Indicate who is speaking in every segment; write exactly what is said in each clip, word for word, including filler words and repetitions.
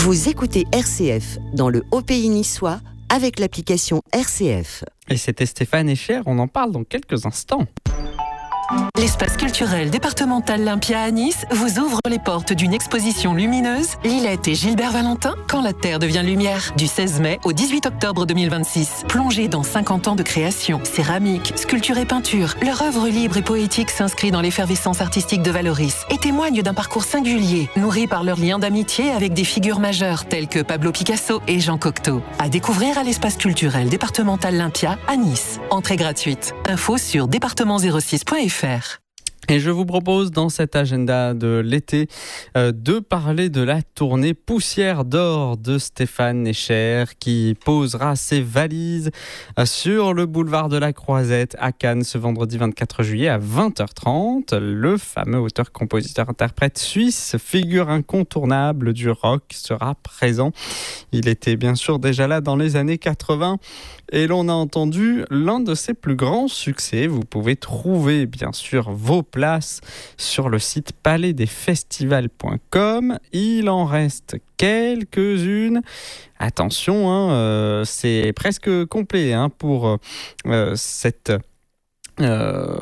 Speaker 1: Vous écoutez R C F dans le Haut-Pays niçois avec l'application R C F.
Speaker 2: Et c'était Stéphane Escher, on en parle dans quelques instants.
Speaker 3: L'espace culturel départemental Lympia à Nice vous ouvre les portes d'une exposition lumineuse Lilette et Gilbert Valentin, Quand la Terre devient lumière, du seize mai au dix-huit octobre deux mille vingt-six. Plongez dans cinquante ans de création, céramique, sculpture et peinture, leur œuvre libre et poétique s'inscrit dans l'effervescence artistique de Valoris et témoigne d'un parcours singulier, nourri par leur lien d'amitié avec des figures majeures telles que Pablo Picasso et Jean Cocteau. À découvrir à l'espace culturel départemental Lympia à Nice. Entrée gratuite. Info sur département zéro six point f r.
Speaker 2: Et je vous propose dans cet agenda de l'été euh, de parler de la tournée Poussière d'or de Stéphane Escher qui posera ses valises euh, sur le boulevard de la Croisette à Cannes ce vendredi vingt-quatre juillet à vingt heures trente. Le fameux auteur-compositeur-interprète suisse, figure incontournable du rock, sera présent. Il était bien sûr déjà là dans les années quatre-vingts et l'on a entendu l'un de ses plus grands succès. Vous pouvez trouver bien sûr vos place sur le site palais des festivals point com. Il en reste quelques-unes. Attention, hein, euh, c'est presque complet hein, pour euh, cette... Euh,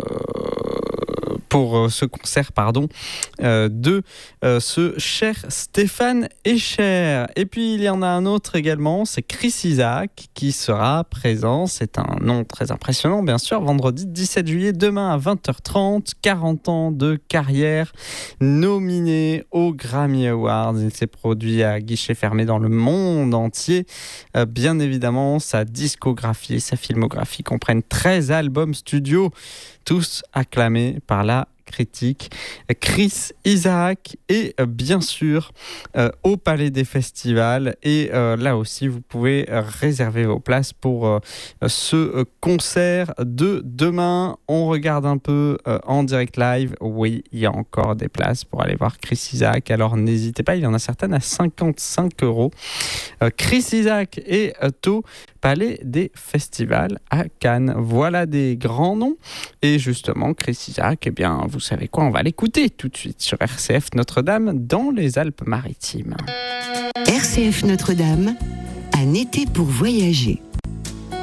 Speaker 2: pour ce concert pardon, euh, de euh, ce cher Stéphane Escher. Et puis il y en a un autre également, c'est Chris Isaak qui sera présent. C'est un nom très impressionnant, bien sûr. Vendredi dix-sept juillet, demain à vingt heures trente, quarante ans de carrière, nominé aux Grammy Awards. Il s'est produit à guichet fermé dans le monde entier. Euh, bien évidemment, sa discographie et sa filmographie comprennent treize albums studio, tous acclamés par la critique. Chris Isaak est euh, bien sûr euh, au Palais des Festivals et euh, là aussi vous pouvez euh, réserver vos places pour euh, ce euh, concert de demain. On regarde un peu euh, en direct live. Oui, il y a encore des places pour aller voir Chris Isaak, alors n'hésitez pas, il y en a certaines à cinquante-cinq euros. Euh, Chris Isaak est euh, au Palais des Festivals à Cannes. Voilà des grands noms. Et justement, Chris Isaak, eh bien, vous savez quoi, on va l'écouter tout de suite sur R C F Notre-Dame dans les Alpes-Maritimes.
Speaker 1: R C F Notre-Dame, un été pour voyager.